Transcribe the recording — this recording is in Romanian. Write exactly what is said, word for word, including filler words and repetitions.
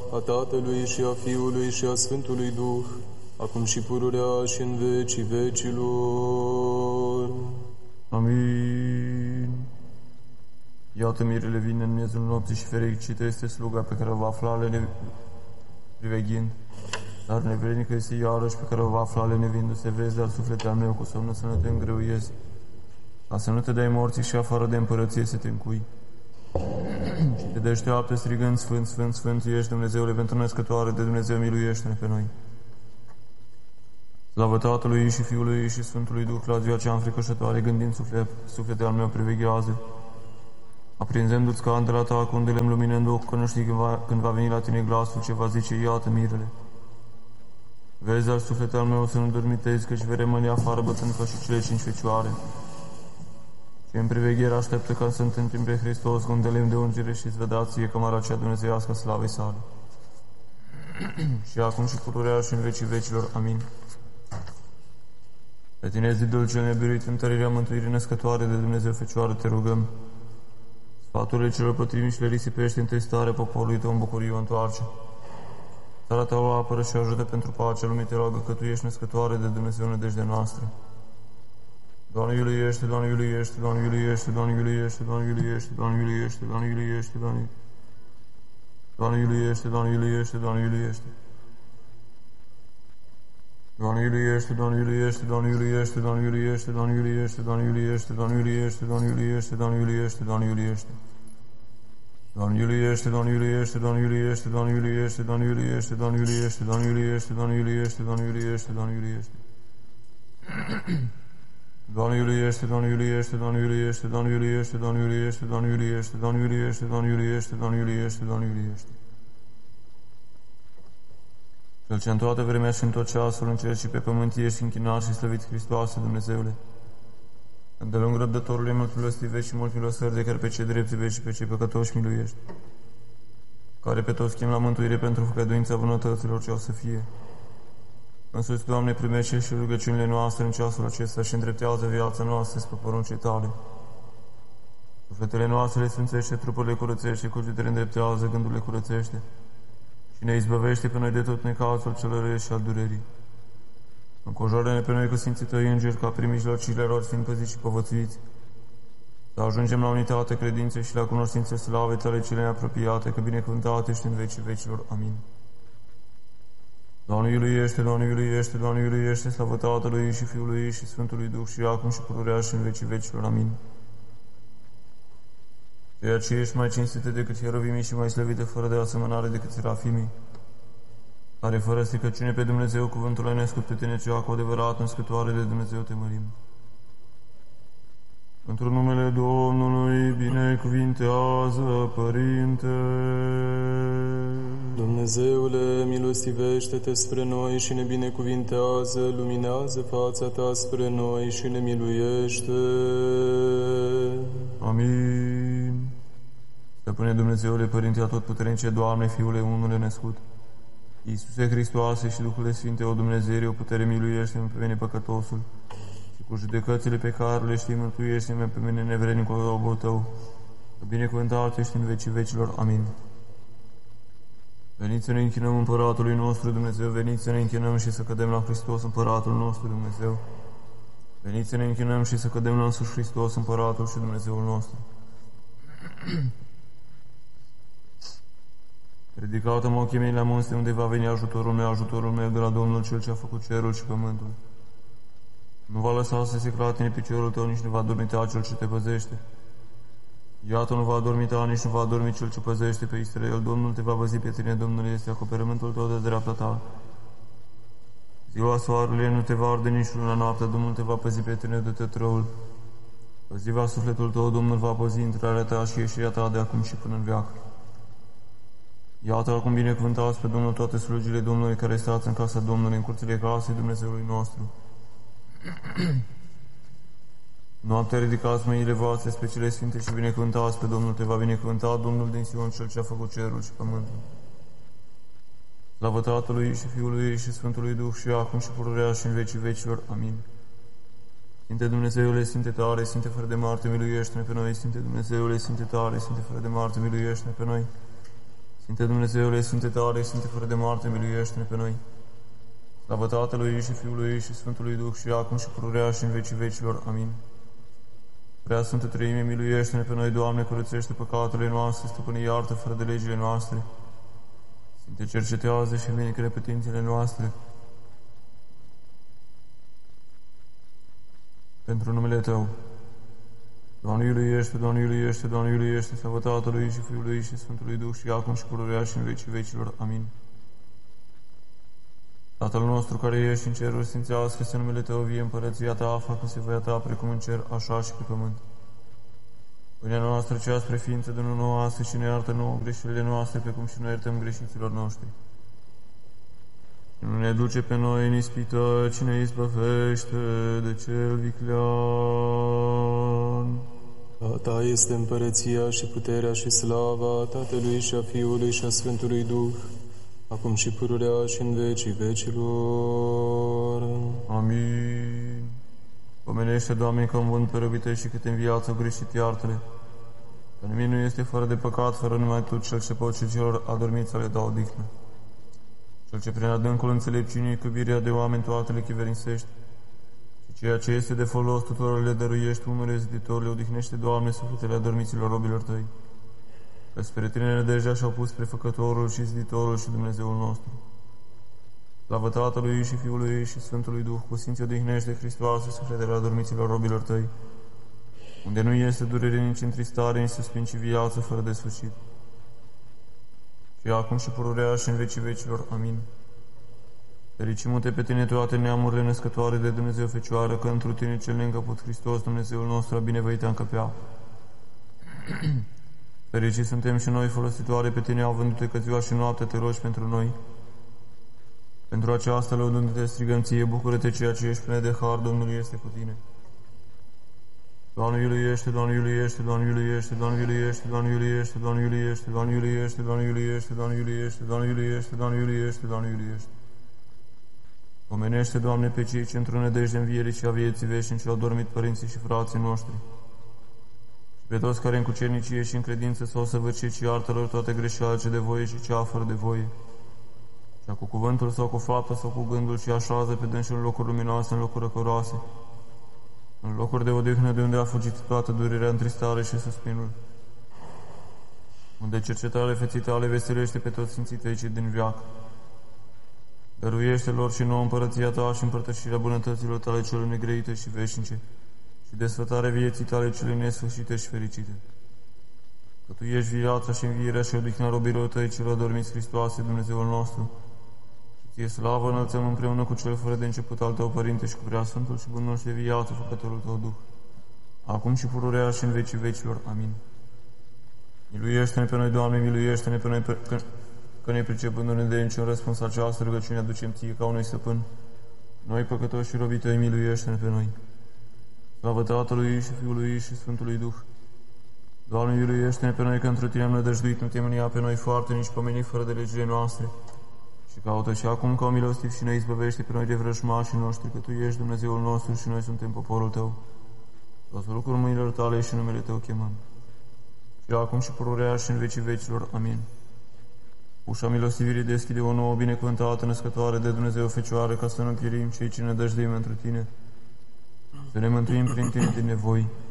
a Tatălui și a Fiului și a Sfântului Duh, acum și pururea și în vecii vecilor. Amin. Iată, mirele vine în miezul nopții și fericită este sluga pe care o va afla ale priveghind. Dar nevrednică este iarăși pe care o va afla ale nevindu-se. Vezi, dar suflete al meu, cu somnul să nu te îngreuiezi, ca să nu te dai morții și afară de împărăție să te încui. Și te deșteaptă strigând, Sfânt, Sfânt, Sfânt, ești Dumnezeule pentru născătoare de Dumnezeu, miluiește-ne pe noi. Slavă Tatălui și Fiului și Sfântului Duh, la ziua cea înfricoșătoare, gândind suflet, suflete al meu priveghează. Aprinzându-ți candela ta, cu undele îmi luminând ochi, că nu știi când va, când va veni la tine glasul ce va zice, iată mirele. Vezi, dar suflete al meu, să nu dormitezi, căci vei rămâne afară bătând ca și cele cinci fecioare. Și în priveghere așteaptă ca să întâlnim pe Hristos cu un de lemn de ungere și îți vedea ție cămara cea dumnezeiască slavei sale. Și acum și pururea și în vecii vecilor. Amin. Pe tine, zidul cel nebiruit, întărirea mântuirii născătoare de Dumnezeu Fecioară, te rugăm. Sfaturile celor potrivnici și le risipește în testarea poporului tău în bucurie o întoarce. Țara ta o apără și o ajută pentru pacea lumii, te roagă că tu ești născătoare de Dumnezeu nădejdea noastră. Doamne iuliește, Doamne iuliește, Doamne iuliește, Doamne iuliește, Doamne iuliește, Doamne iuliește, Doamne iuliește, Doamne Doamne iuliește, Doamne iuliește, Doamne iuliește. Doamne iuliește, Doamne iuliește, Doamne iuliește, Doamne iuliește, Doamne iuliește, Doamne iuliește, Doamne iuliește, Doamne iuliește, Doamne iuliește, Doamne iuliește. Doamne iuliește, Doamne iuliește, Doamne iuliește, Doamne iuliește, Doamne iuliește, Doamne iuliește, Doamne iuliește, Doamne iuliește, Doamne iuliește, Doamne iuliește. Doamne iuliește, Doamne iuliește, Doamne iuliește, Doamne iuliește, Doamne iuliește, Doamne iuliește, Doamne iuliește, Doamne iuliește, Doamne iuliește, Doamne iuliește. Cel ce în toată vremea și în tot ceasul, în cer și pe pământ, ești închinat și slăvit Hristoase, Dumnezeule. Îndelung răbdătorului, mult milostivești și mult milosări, de care pe cei drepți iubești și pe cei păcătoși miluiești, care pe toți chem la mântuire pentru făgăduința bunătăților ce au să fie. Însuți, Doamne, primește și rugăciunile noastre în ceasul acesta și îndreptează viața noastră spre poruncii Tale. Sufletele noastre le sfințește, trupurile curățește, cugetele îndreptează, gândurile curățește și ne izbăvește pe noi de tot necazul celor și al durerii. Încojoară-ne pe noi cu Sfinții Tăi îngeri, ca prin mijlocile lor fiind păziți și povățuiți, să ajungem la unitate credinței și la cunoștințe slave Tale cele neapropiate, că binecuvântat ești în vecii vecilor. Amin. Doamne iuliește, Doamne iuliește, Doamne iuliește, slavă Tatălui și Fiului și Sfântului Duh și acum și pururea și în vecii vecilor. Amin. Ceea ce ești mai cinstită decât ieruvimii și mai slăvită fără de asemănare decât serafimii, care fără stricăciune pe Dumnezeu, cuvântul ai născut pe tine, cea cu adevărat născătoare de Dumnezeu, te mărim. Într-un numele Domnului, binecuvintează, Părinte. Dumnezeule, milostivește-te spre noi și ne binecuvintează, luminează fața ta spre noi și ne miluiește. Amin. Stăpâne Dumnezeule, Părinte atotputernice, Doamne, Fiule unul născut, Iisuse Hristoase și Duhul Sfinte, o Dumnezeire, o putere, miluiește-mă pe mine păcătosul, și cu judecățile pe care le știi, mântuiește-mă pe mine nevrednicul robul Tău, că binecuvântat ești în vecii vecilor. Amin. Veniți să ne închinăm Împăratului nostru Dumnezeu, veniți să ne închinăm și să cădem la Hristos, Împăratul nostru Dumnezeu. Veniți să ne închinăm și să cădem la însuși Hristos, Împăratul și Dumnezeul nostru. Ridicată-mă ochii mei la munți, unde va veni ajutorul meu, ajutorul meu de la Domnul Cel ce a făcut cerul și pământul. Nu va lăsa să se clatine piciorul tău, nici nu va dormita Cel ce te păzește. Iată, nu va dormita, nici nu va dormi Cel ce păzește pe Israel. Domnul te va păzi pe tine, Domnul este acoperământul tău de dreapta ta. Ziua soarele nu te va arde, nici luna noaptea, Domnul te va păzi pe tine de tot răul. Păziva sufletul tău, Domnul va păzi intrarea ta și ieșirea ta de acum și până în veac. Iată acum binecuvântați pe Domnul toate slujile Domnului care stați în casa Domnului, în curțile casei Dumnezeului nostru. Noaptea ridicați mâinile voastre spre cele sfinte și binecuvântați pe Domnul, te va binecuvânta Domnul din Sion, Cel ce a făcut cerul și pământul. Slavă Tatălui și Fiului și Sfântului Duh și acum și pururea și în vecii vecilor. Amin. Sfinte Dumnezeule, Sfinte tare, Sfinte fără de moarte, miluiește-ne pe noi. Sfinte Dumnezeule, Sfinte tare, Sfinte fără de moarte, miluiește-ne pe noi. Sfinte Dumnezeule, Sfinte tare, Sfinte fără de moarte, miluiește-ne pe noi. Slavă Tatălui și Fiului și Sfântului Duh și acum și pururea și în vecii vecilor. Amin. Prea Sfântă Treime, miluiește-ne pe noi, Doamne, curățește păcatele noastre, stăpâne, iartă fără de legile noastre. Sfinte, cercetează și vindecă neputințele noastre. Pentru numele Tău. Doamne iuleiește, Doamne iuleiește, Doamne iuleiește, slavă Tatălui și Fiului și Sfântului Duh și acum și pururea și în vecii vecilor. Amin. Tatăl nostru care ești în ceruri, sfințească-se numele Tău, vie împărăția Ta, facă-se voia Ta, precum în cer, așa și pe pământ. Pâinea noastră cea spre ființă, dă-ne nouă astăzi și ne iartă nouă greșelile noastre, precum și noi iertăm greșiților noștri. Și nu ne duce pe noi în ispită, ci ne izbăvește de cel viclean. A Ta este împărăția și puterea și slava Tatălui și a Fiului și a Sfântului Duh, acum și pururea și în vecii vecilor. Amin. Pomenește, Doamne, că învânt pe răbii Tăi și câte în viață greșit iartă-le. Că nimic nu este fără de păcat, fără numai Tu, Cel ce poți celor adormiți să le dau odihnă. Cel ce prin adâncul înțelepciunii, cu iubirea de oameni toate le chiverinsești, și ceea ce este de folos tuturor le dăruiești, umere ziditorile, odihnește, Doamne, sufletele adormiților robilor Tăi. Că spre Tine nădejdea și-au pus prefăcătorul și ziditorul și Dumnezeul nostru. Slavă Tatălui și Fiului și Sfântului Duh, cu Sfinții odihnește, Hristoase, sufletele adormiților robilor Tăi, unde nu este durere nici întristare, nici suspin, ci viață fără de sfârșit. Și acum și pururea și în vecii vecilor. Amin. Fericim-te pe Tine toate neamurile născătoare de Dumnezeu Fecioară, că întru Tine cel neîncăput Hristos, Dumnezeul nostru, a binevăit a încăpea. Fericiți suntem și noi, folositoare pe Tine, avându-Te că ziua și noaptea Te rogi pentru noi. Pentru aceasta, lăudându-Te, strigăm Ție, bucură-Te, ceea ce ești plină de har, Domnul este cu Tine. Doamne iuleiește, Doamne iuleiește, Doamne iuleiește, Doamne iuleiește, Doamne iuleiește, Doamne iuleiește, Doamne iuleiește, Doamne iuleiește, Doamne iuleiește, Doamne iuleiește, Doamne iuleiește, Doamne iuleiește. Pomenește, Doamne, pe cei ce într-o nădejde învierii și a vieții veșnice au dormit părinții și frații noștri. Și pe toți care în cucernicie și în credință s-au săvârșit și iartă-lor toate greșelile ce de voie și cea fără de voie. Cea cu cuvântul sau cu fapta sau cu gândul și așează pe dânsul în locuri luminoase, în locuri răcoroase, în locuri de odihnă de unde a fugit toată durerea, întristare și suspinul, unde cercetarea feții Tale veselește pe toți sfinții Tăi cei din veac. Dăruiește lor și nouă împărăția Ta și împărtășirea bunătăților Tale cele negreite și veșnice și desfătarea vieții Tale cele nesfârșite și fericite. Că Tu ești viața și învierea și odihna robilor Tăi celor adormiți, Hristoase, Dumnezeul nostru. Și Ție slavă înălțăm împreună cu Cel fără de început al Tău, Părinte, și cu Preasfântul și Bunul și de viață, Făcătorul Tău Duh, acum și pururea și în vecii vecilor. Amin. Miluiește-ne pe noi, Doamne, miluiește-ne pe noi, pe... că, că ne pricepându-ne de niciun răspuns această rugăciune aducem Ție ca unui stăpân. Noi, păcătoși și robii Tăi, miluiește-ne pe noi. Slavă Tatălui și Fiului și Sfântului Duh. Doamne, miluiește-ne pe noi, că într-o Tine am nădăjduit, nu Te mânia pe noi foarte, nici pomeni fără de legile noastre. Și caută și acum ca o milostiv și ne izbăvește pe noi de vrăjmașii noștri, că Tu ești Dumnezeul nostru și noi suntem poporul Tău. Toți lucruri mâinilor Tale și numele Tău chemăm. Și acum și pururea și în vecii vecilor. Amin. Ușa milostivirii deschide o nouă binecuvântată născătoare de Dumnezeu Fecioară, ca să nu pierim cei ce ne dăjduim întru Tine, să ne mântuim prin Tine din nevoi.